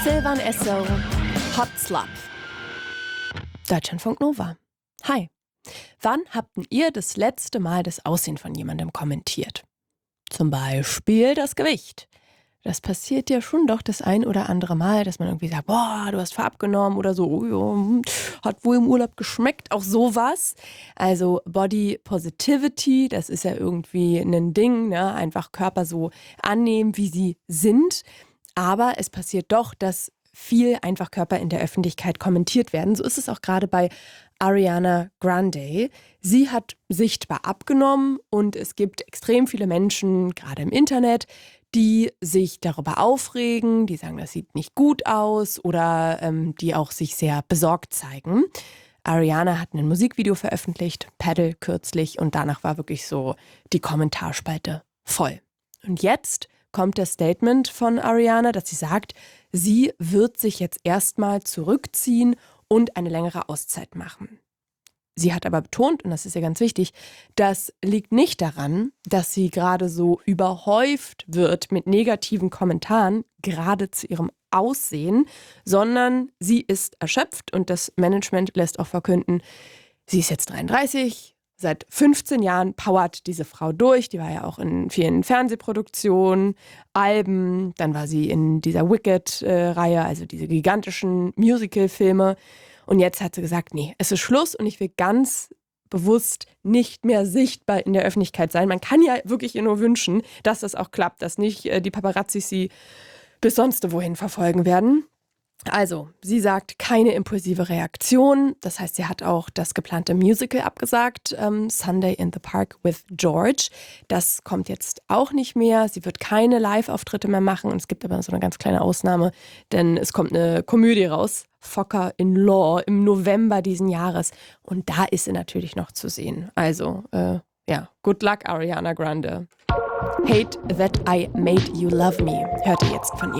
Silvan Esso, Hot Slap. Deutschlandfunk Nova. Hi. Wann habt ihr das letzte Mal das Aussehen von jemandem kommentiert? Zum Beispiel das Gewicht. Das passiert ja schon doch das ein oder andere Mal, dass man irgendwie sagt, boah, du hast voll abgenommen oder so, oh ja, hat wohl im Urlaub geschmeckt, auch sowas. Also Body Positivity, das ist ja irgendwie ein Ding, ne? Einfach Körper so annehmen, wie sie sind. Aber es passiert doch, dass viel einfach Körper in der Öffentlichkeit kommentiert werden. So ist es auch gerade bei Ariana Grande. Sie hat sichtbar abgenommen und es gibt extrem viele Menschen, gerade im Internet, die sich darüber aufregen, die sagen, das sieht nicht gut aus oder die auch sich sehr besorgt zeigen. Ariana hat ein Musikvideo veröffentlicht, Paddle kürzlich, und danach war wirklich so die Kommentarspalte voll. Und jetzt kommt das Statement von Ariana, dass sie sagt, sie wird sich jetzt erstmal zurückziehen und eine längere Auszeit machen. Sie hat aber betont, und das ist ja ganz wichtig, das liegt nicht daran, dass sie gerade so überhäuft wird mit negativen Kommentaren, gerade zu ihrem Aussehen, sondern sie ist erschöpft und das Management lässt auch verkünden, sie ist jetzt 33, seit 15 Jahren powert diese Frau durch. Die war ja auch in vielen Fernsehproduktionen, Alben, dann war sie in dieser Wicked-Reihe, also diese gigantischen Musical-Filme. Und jetzt hat sie gesagt, nee, es ist Schluss und ich will ganz bewusst nicht mehr sichtbar in der Öffentlichkeit sein. Man kann ja wirklich nur wünschen, dass das auch klappt, dass nicht die Paparazzis sie bis sonst wohin verfolgen werden. Also, sie sagt, keine impulsive Reaktion. Das heißt, sie hat auch das geplante Musical abgesagt, Sunday in the Park with George. Das kommt jetzt auch nicht mehr. Sie wird keine Live-Auftritte mehr machen. Und es gibt aber so eine ganz kleine Ausnahme, denn es kommt eine Komödie raus, Focker in Law, im November diesen Jahres. Und da ist sie natürlich noch zu sehen. Also, good luck, Ariana Grande. Hate That I Made You Love Me hört ihr jetzt von ihr.